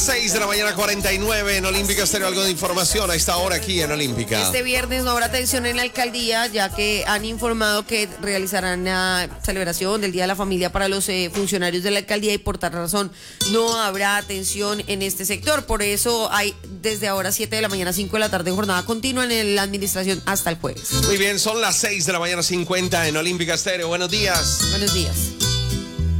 6 de la mañana 49 en Olímpica Estéreo. Algo de información a esta hora aquí en Olímpica. Este viernes no habrá atención en la alcaldía, ya que han informado que realizarán la celebración del Día de la Familia para los funcionarios de la alcaldía y por tal razón no habrá atención en este sector. Por eso hay desde ahora 7 de la mañana, 5 de la tarde, jornada continua en la administración hasta el jueves. Muy bien, son las 6 de la mañana 50 en Olímpica Estéreo. Buenos días. Buenos días.